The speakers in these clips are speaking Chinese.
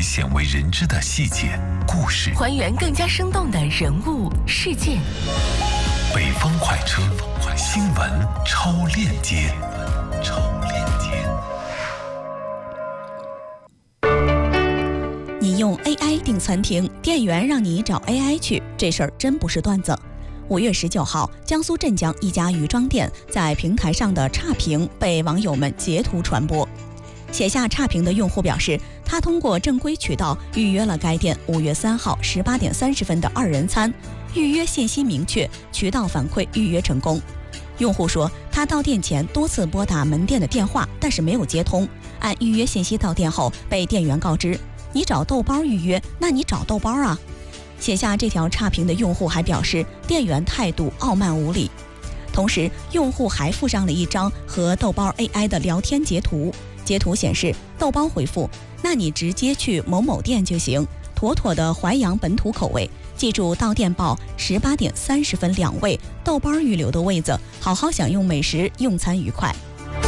鲜为人知的细节、故事， 还原更加生动的人物、事件。 北方快车，新闻超链接。 你用 AI 订餐厅，店员让你找 AI 去，这事儿真不是段子。5月19号，江苏镇江一家鱼庄店在平台上的差评被网友们截图传播。写下差评的用户表示，他通过正规渠道预约了该店5月3号18点30分的2人餐，预约信息明确，渠道反馈预约成功。用户说，他到店前多次拨打门店的电话，但是没有接通。按预约信息到店后，被店员告知，你找豆包预约，那你找豆包啊。写下这条差评的用户还表示，店员态度傲慢无礼。同时，用户还附上了一张和豆包 AI 的聊天截图，截图显示豆包回复，那你直接去某某店就行，妥妥的淮扬本土口味，记住到店报18点30分2位，豆包预留的位子，好好享用美食，用餐愉快。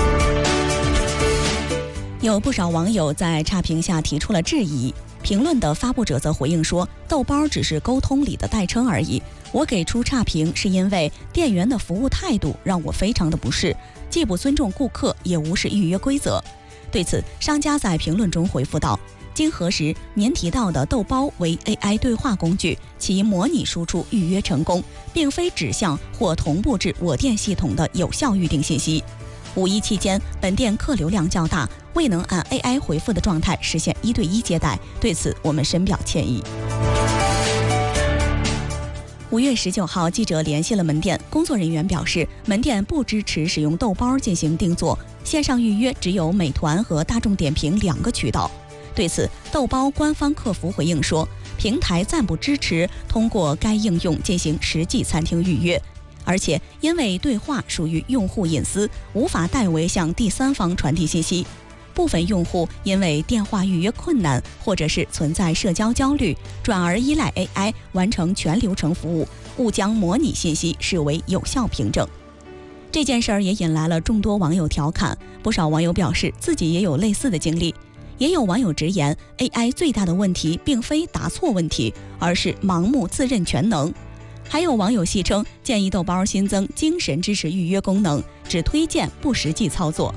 有不少网友在差评下提出了质疑，评论的发布者则回应说，豆包只是沟通里的代称而已，我给出差评是因为店员的服务态度让我非常的不适，既不尊重顾客，也无视预约规则。对此，商家在评论中回复道，经核实，您提到的豆包为 AI 对话工具，其模拟输出预约成功，并非指向或同步至我店系统的有效预订信息。5一期间，本店客流量较大，未能按 AI 回复的状态实现1对1接待，对此我们深表歉意。5月19号，记者联系了门店，工作人员表示，门店不支持使用豆包进行订座，线上预约只有美团和大众点评2个渠道。对此，豆包官方客服回应说，平台暂不支持通过该应用进行实际餐厅预约，而且因为对话属于用户隐私，无法代为向第三方传递信息。部分用户因为电话预约困难，或者是存在社交焦虑，转而依赖 AI 完成全流程服务，误将模拟信息视为有效凭证。这件事儿也引来了众多网友调侃，不少网友表示自己也有类似的经历。也有网友直言， AI 最大的问题并非答错问题，而是盲目自认全能。还有网友戏称，建议豆包新增精神支持预约功能，只推荐不实际操作。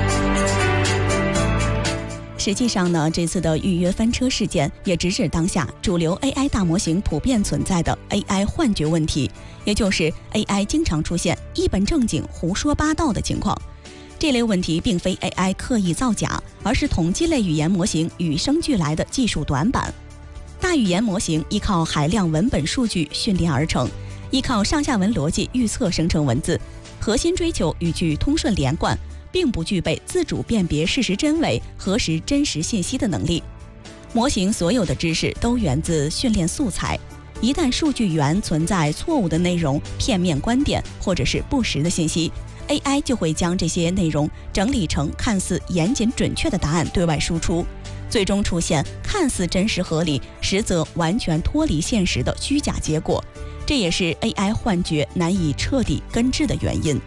实际上呢，这次的预约翻车事件也直指当下主流 AI 大模型普遍存在的 AI 幻觉问题，也就是 AI 经常出现一本正经胡说八道的情况。这类问题并非 AI 刻意造假，而是统计类语言模型与生俱来的技术短板。大语言模型依靠海量文本数据训练而成，依靠上下文逻辑预测生成文字，核心追求语句通顺连贯，并不具备自主辨别事实真伪、核实真实信息的能力。模型所有的知识都源自训练素材，一旦数据源存在错误的内容、片面观点或者是不实的信息， AI 就会将这些内容整理成看似严谨准确的答案对外输出，最终出现看似真实合理，实则完全脱离现实的虚假结果。这也是 AI 幻觉难以彻底根治的原因。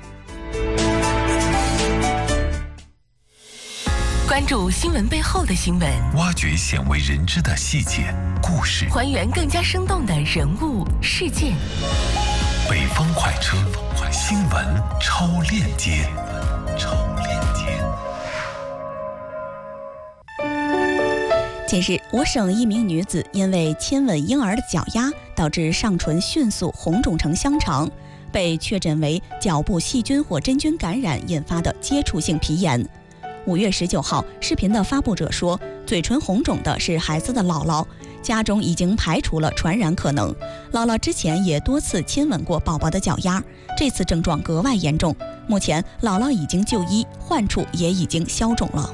关注新闻背后的新闻， 挖掘鲜为人知的细节、故事， 还原更加生动的人物、事件。 北方快车，新闻超链接。 近日，我省一名女子因为亲吻婴儿的脚丫，导致上唇迅速红肿成香肠，被确诊为脚部细菌或真菌感染引发的接触性皮炎。5月19号，视频的发布者说，嘴唇红肿的是孩子的姥姥，家中已经排除了传染可能。姥姥之前也多次亲吻过宝宝的脚丫，这次症状格外严重。目前，姥姥已经就医，患处也已经消肿了。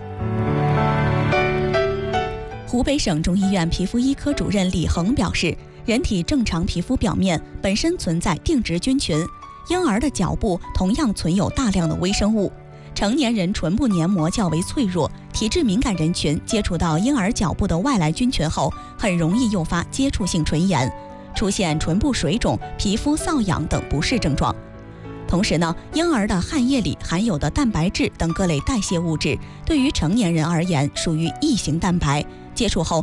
湖北省中医院皮肤医科主任李恒表示，人体正常皮肤表面本身存在定植菌群，婴儿的脚部同样存有大量的微生物。成年人唇部黏膜较为脆弱，体质敏感人群接触到婴儿脚部的外来菌群后，很容易诱发接触性唇炎，出现唇部水肿、皮肤瘙痒等不适症状。同时呢，婴儿的汗液里含有的蛋白质等各类代谢物质，对于成年人而言属于异型蛋白，接触后